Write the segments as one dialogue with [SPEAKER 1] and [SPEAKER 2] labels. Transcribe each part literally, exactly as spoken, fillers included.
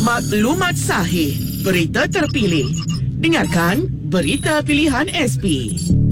[SPEAKER 1] Maklumat sahih, berita terpilih. Dengarkan Berita Pilihan S P.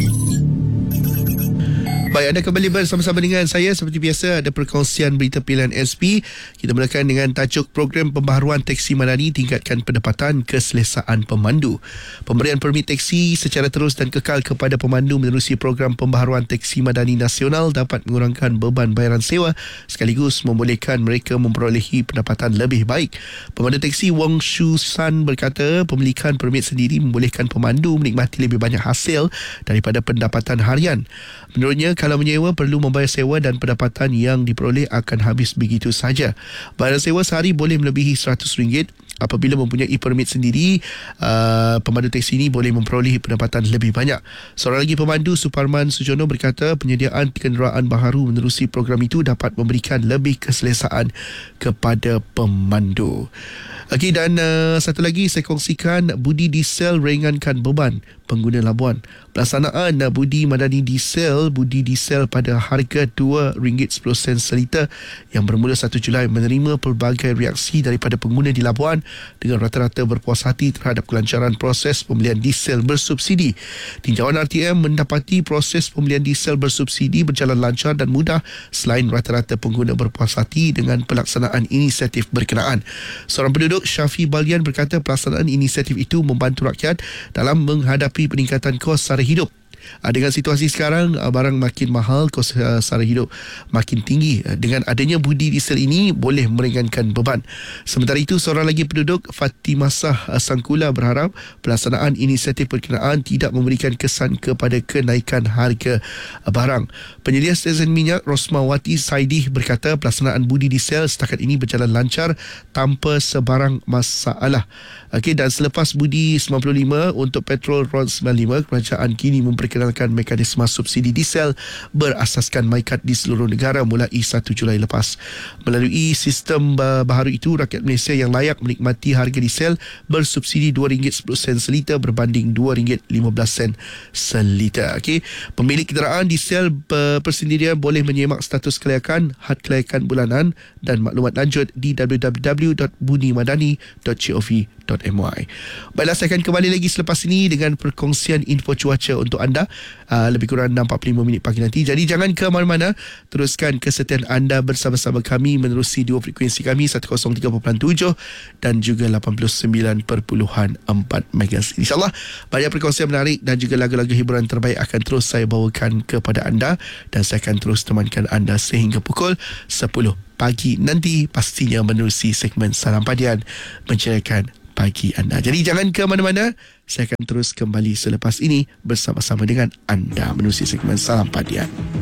[SPEAKER 2] Baik, anda kembali bersama-sama dengan saya. Seperti biasa, ada perkongsian berita pilihan S P. Kita mulakan dengan tajuk program pembaharuan teksi madani tingkatkan pendapatan keselesaan pemandu. Pemberian permit teksi secara terus dan kekal kepada pemandu menerusi program pembaharuan teksi madani nasional dapat mengurangkan beban bayaran sewa sekaligus membolehkan mereka memperolehi pendapatan lebih baik. Pemandu teksi Wong Shu San berkata pemilikan permit sendiri membolehkan pemandu menikmati lebih banyak hasil daripada pendapatan harian. Menurutnya, kalau menyewa perlu membayar sewa dan pendapatan yang diperoleh akan habis begitu saja. Bayaran sewa sehari boleh melebihi seratus ringgit. Apabila mempunyai permit sendiri, uh, pemandu teksi ini boleh memperolehi pendapatan lebih banyak. Seorang lagi pemandu, Suparman Sujono, berkata penyediaan kenderaan baharu menerusi program itu dapat memberikan lebih keselesaan kepada pemandu. Okey, dan uh, satu lagi saya kongsikan budi diesel ringankan beban pengguna labuan. Pelaksanaan uh, budi madani diesel, budi diesel pada harga dua ringgit sepuluh sen seliter yang bermula satu Julai menerima pelbagai reaksi daripada pengguna di labuan dengan rata-rata berpuas hati terhadap kelancaran proses pembelian diesel bersubsidi. Tinjauan R T M mendapati proses pembelian diesel bersubsidi berjalan lancar dan mudah selain rata-rata pengguna berpuas hati dengan pelaksanaan inisiatif berkenaan. Seorang penduduk, Syafi Balian, berkata pelaksanaan inisiatif itu membantu rakyat dalam menghadapi peningkatan kos sara hidup. Dengan situasi sekarang, barang makin mahal, kos sara hidup makin tinggi. Dengan adanya budi diesel ini boleh meringankan beban. Sementara itu, seorang lagi penduduk, Fatimasah Sangkula, berharap pelaksanaan inisiatif berkenaan tidak memberikan kesan kepada kenaikan harga barang. Penyedia stesen minyak Rosmawati Saidih berkata pelaksanaan budi diesel setakat ini berjalan lancar tanpa sebarang masalah. Okey, dan selepas budi sembilan puluh lima untuk petrol RON sembilan puluh lima, kerajaan kini memperkenalkan mekanisme subsidi diesel berasaskan MyCard di seluruh negara mulai satu Julai lepas. Melalui sistem baharu itu, rakyat Malaysia yang layak menikmati harga diesel bersubsidi dua ringgit sepuluh sen seliter berbanding dua ringgit lima belas sen seliter. Okey, pemilik kenderaan diesel persendirian boleh menyemak status kelayakan, had kelayakan bulanan dan maklumat lanjut di w w w dot budi madani dot gov dot my. Baiklah, saya akan kembali lagi selepas ini dengan perkongsian info cuaca untuk anda uh, lebih kurang enam empat puluh lima minit pagi nanti. Jadi jangan ke mana-mana, teruskan kesetiaan anda bersama-sama kami menerusi dua frekuensi kami seratus tiga perpuluhan tujuh dan juga lapan puluh sembilan perpuluhan empat megahertz. InsyaAllah banyak perkongsian menarik dan juga lagu-lagu hiburan terbaik akan terus saya bawakan kepada anda dan saya akan terus temankan anda sehingga pukul sepuluh pagi nanti, pastinya menerusi segmen Salam Padian menceriakan pagi anda. Jadi jangan ke mana-mana, saya akan terus kembali selepas ini bersama-sama dengan anda menerusi segmen Salam Padian.